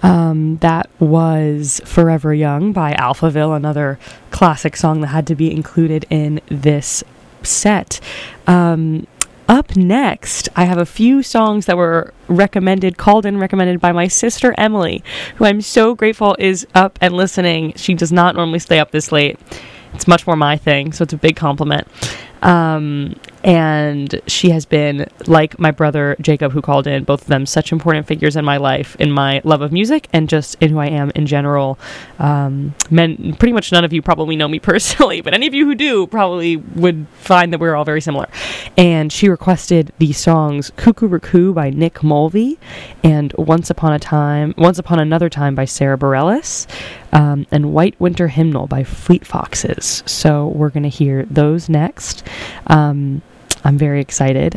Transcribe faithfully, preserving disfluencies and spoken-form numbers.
Um, that was Forever Young by Alphaville, another classic song that had to be included in this set. Um, up next, I have a few songs that were recommended, called in recommended by my sister Emily, who I'm so grateful is up and listening. She does not normally stay up this late. It's much more my thing, so it's a big compliment. Um, and she has been, like my brother Jacob, who called in, both of them such important figures in my life, in my love of music, and just in who I am in general. Um, men, pretty much none of you probably know me personally, but any of you who do probably would find that we're all very similar. And she requested the songs Cuckoo by Nick Mulvey and Once Upon a Time, Once Upon Another Time by Sarah Bareilles, um, and White Winter Hymnal by Fleet Foxes. So we're going to hear those next. Um, I'm very excited.